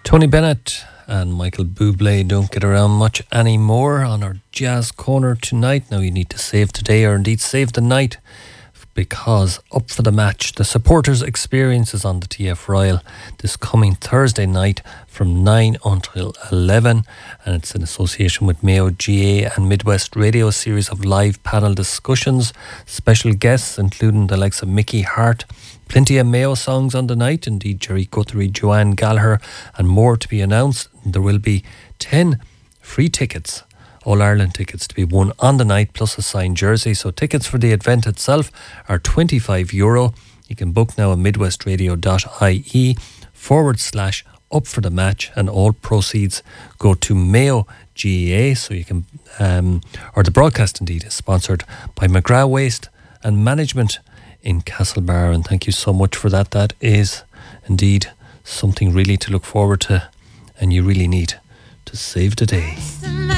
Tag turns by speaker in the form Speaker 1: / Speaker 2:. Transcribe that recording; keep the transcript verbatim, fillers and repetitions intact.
Speaker 1: Tony Bennett and Michael Bublé don't get around much anymore on our Jazz Corner tonight. Now you need to save today, or indeed save the night, because Up for the Match, the supporters' experience, is on the T F Royal this coming Thursday night from nine until eleven, and it's in association with Mayo G A and Midwest Radio, a series of live panel discussions, special guests including the likes of Mickey Hart, plenty of Mayo songs on the night, indeed Jerry Guthrie, Joanne Gallagher, and more to be announced. There will be ten free tickets, All-Ireland tickets, to be won on the night, plus a signed jersey. So tickets for the event itself are twenty-five euro. You can book now at midwestradio.ie forward slash up for the match, and all proceeds go to Mayo G A. So you can, um, or the broadcast indeed is sponsored by McGrath Waste and Management in Castlebar, and thank you so much for that. That is indeed something really to look forward to, and you really need to save the day.